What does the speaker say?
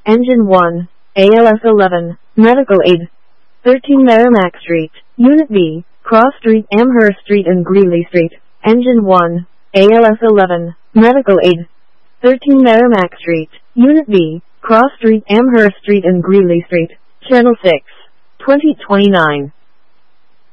Engine 1, ALS 11, Medical Aid. 13 Merrimack Street, Unit B, Cross Street, Amherst Street and Greeley Street. Engine 1, ALS 11, Medical Aid. 13 Merrimack Street, Unit B, Cross Street, Amherst Street and Greeley Street. Channel 6, 2029.